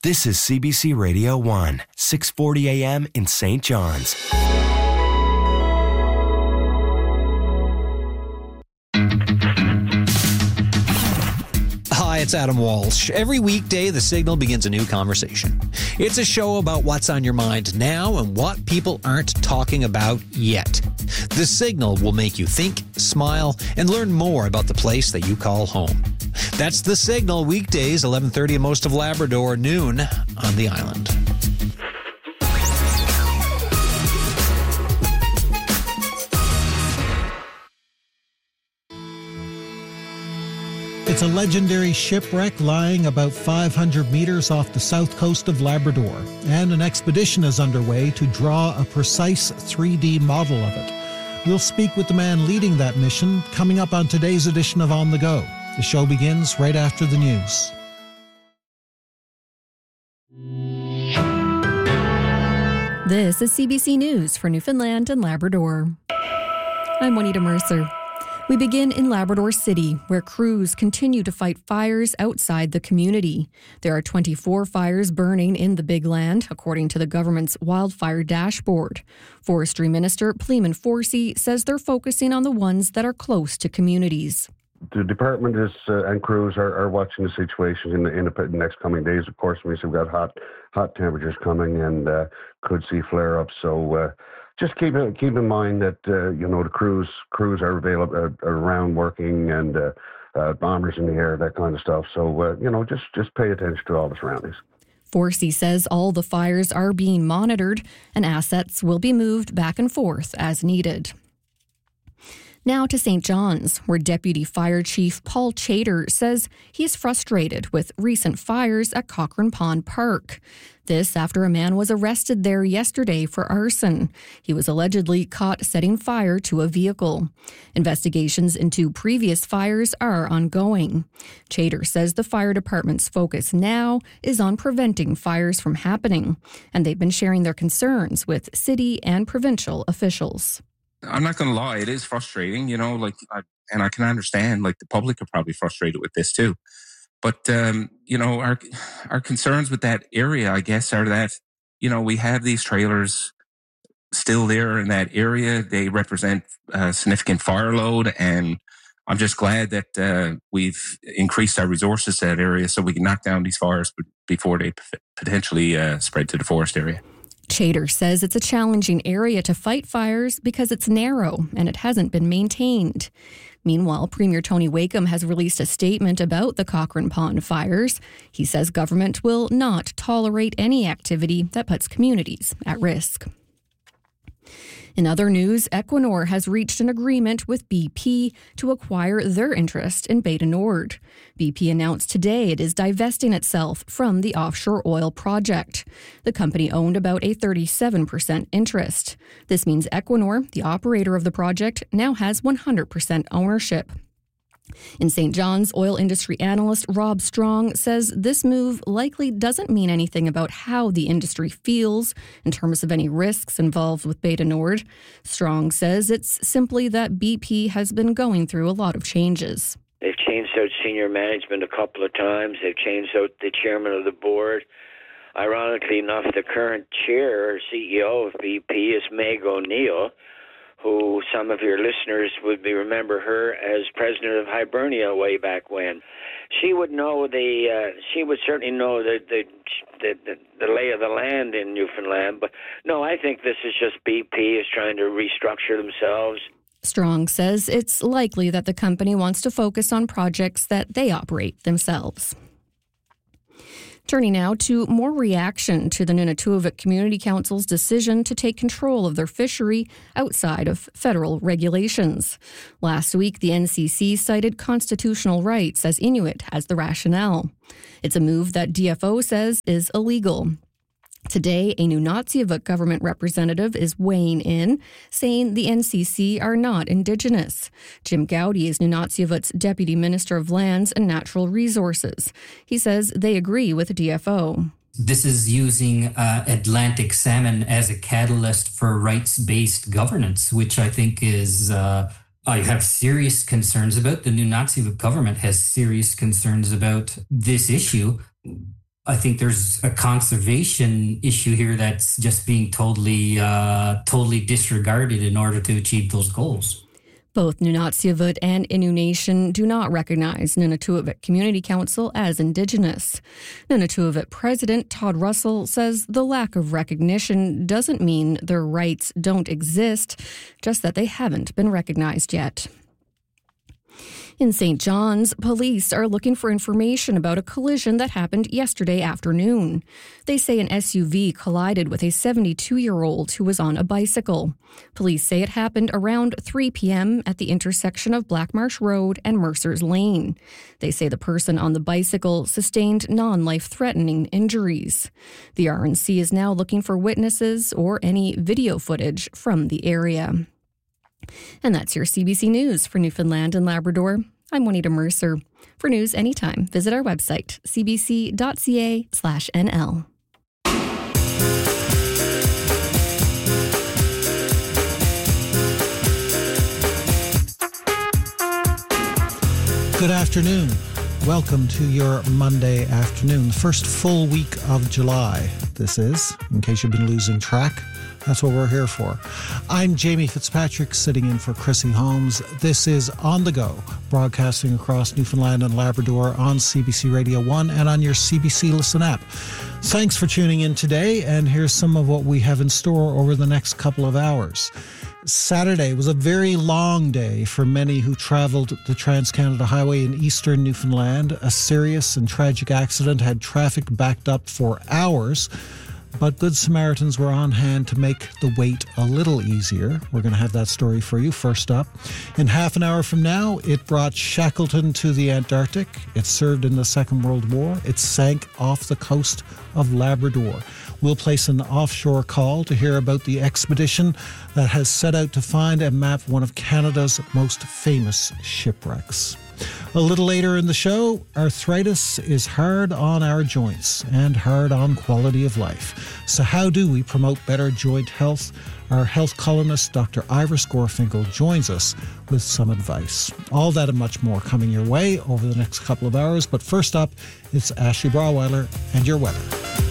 This is CBC Radio 1, 640 AM in St. John's. Hi, it's Adam Walsh. Every weekday, The Signal begins a new conversation. It's a show about what's on your mind now and what people aren't talking about yet. The Signal will make you think, smile, and learn more about the place that you call home. That's The Signal, weekdays, 11:30 in most of Labrador, noon on the island. It's a legendary shipwreck lying about 500 meters off the south coast of Labrador, and an expedition is underway to draw a precise 3D model of it. We'll speak with the man leading that mission coming up on today's edition of On the Go. The show begins right after the news. This is CBC News for Newfoundland and Labrador. I'm Juanita Mercer. We begin in Labrador City, where crews continue to fight fires outside the community. There are 24 fires burning in the Big Land, according to the government's wildfire dashboard. Forestry Minister Pleeman Forsey says they're focusing on the ones that are close to communities. The department and crews are watching the situation in the next coming days. Of course, we've got hot temperatures coming and could see flare-ups. So just keep in mind that the crews are available, are around working, and bombers in the air, that kind of stuff. So just pay attention to all the surroundings. Forsey says all the fires are being monitored and assets will be moved back and forth as needed. Now to St. John's, where Deputy Fire Chief Paul Chater says he is frustrated with recent fires at Cochrane Pond Park. This after a man was arrested there yesterday for arson. He was allegedly caught setting fire to a vehicle. Investigations into previous fires are ongoing. Chater says the fire department's focus now is on preventing fires from happening, and they've been sharing their concerns with city and provincial officials. I'm not going to lie, it is frustrating, and I can understand, the public are probably frustrated with this too. But, our concerns with that area, I guess, are that, we have these trailers still there in that area. They represent a significant fire load, and I'm just glad that we've increased our resources to that area so we can knock down these fires before they potentially spread to the forest area. Chater says it's a challenging area to fight fires because it's narrow and it hasn't been maintained. Meanwhile, Premier Tony Wakeham has released a statement about the Cochrane Pond fires. He says government will not tolerate any activity that puts communities at risk. In other news, Equinor has reached an agreement with BP to acquire their interest in Bay du Nord. BP announced today it is divesting itself from the offshore oil project. The company owned about a 37% interest. This means Equinor, the operator of the project, now has 100% ownership. In St. John's, oil industry analyst Rob Strong says this move likely doesn't mean anything about how the industry feels in terms of any risks involved with Bay du Nord. Strong says it's simply that BP has been going through a lot of changes. They've changed out senior management a couple of times. They've changed out the chairman of the board. Ironically enough, the current chair or CEO of BP is Meg O'Neill, who some of your listeners would remember her as president of Hibernia way back when. She would know she would certainly know the lay of the land in Newfoundland. But no, I think this is just BP is trying to restructure themselves. Strong says it's likely that the company wants to focus on projects that they operate themselves. Turning now to more reaction to the Nunatuavut Community Council's decision to take control of their fishery outside of federal regulations. Last week, the NCC cited constitutional rights as Inuit as the rationale. It's a move that DFO says is illegal. Today, a Nunatsiavut government representative is weighing in, saying the NCC are not Indigenous. Jim Gowdy is Nunatsiavut's Deputy Minister of Lands and Natural Resources. He says they agree with DFO. This is using Atlantic salmon as a catalyst for rights-based governance, which I think is I have serious concerns about. The Nunatsiavut government has serious concerns about this issue. I think there's a conservation issue here that's just being totally disregarded in order to achieve those goals. Both Nunatsiavut and Innu Nation do not recognize Nunatuavut Community Council as Indigenous. Nunatuavut President Todd Russell says the lack of recognition doesn't mean their rights don't exist, just that they haven't been recognized yet. In St. John's, police are looking for information about a collision that happened yesterday afternoon. They say an SUV collided with a 72-year-old who was on a bicycle. Police say it happened around 3 p.m. at the intersection of Blackmarsh Road and Mercer's Lane. They say the person on the bicycle sustained non-life-threatening injuries. The RNC is now looking for witnesses or any video footage from the area. And that's your CBC News for Newfoundland and Labrador. I'm Juanita Mercer. For news anytime, visit our website, cbc.ca/nl. Good afternoon. Welcome to your Monday afternoon, the first full week of July. This is, in case you've been losing track. That's what we're here for. I'm Jamie Fitzpatrick, sitting in for Chrissy Holmes. This is On The Go, broadcasting across Newfoundland and Labrador on CBC Radio 1 and on your CBC Listen app. Thanks for tuning in today, and here's some of what we have in store over the next couple of hours. Saturday was a very long day for many who travelled the Trans-Canada Highway in eastern Newfoundland. A serious and tragic accident had traffic backed up for hours, but Good Samaritans were on hand to make the wait a little easier. We're going to have that story for you first up. In half an hour from now, it brought Shackleton to the Antarctic. It served in the Second World War. It sank off the coast of Labrador. We'll place an offshore call to hear about the expedition that has set out to find and map one of Canada's most famous shipwrecks. A little later in the show, arthritis is hard on our joints and hard on quality of life. So how do we promote better joint health? Our health columnist, Dr. Iris Gorfinkel, joins us with some advice. All that and much more coming your way over the next couple of hours. But first up, it's Ashley Brawweiler and your weather.